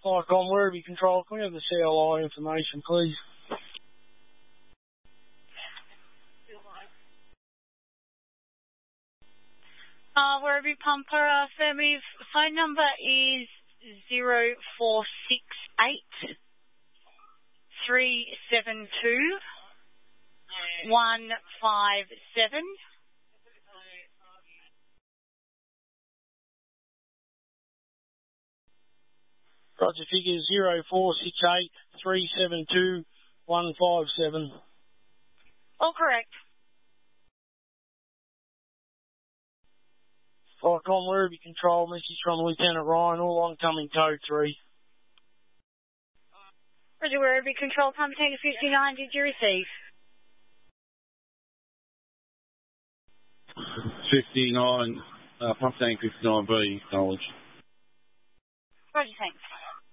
Icon Werribee Control, can we have the CLI information, please? Werribee Pumper, affirmative. Phone number is 0468 372 157. Roger, figure 0468 372 157. All correct. Icon Werribee Control, message from Lieutenant Ryan, all oncoming code 3. Roger, Werribee Control, Pump Tanker 59, did you receive? 59, Pump Tank 59B, acknowledged. Roger, thanks.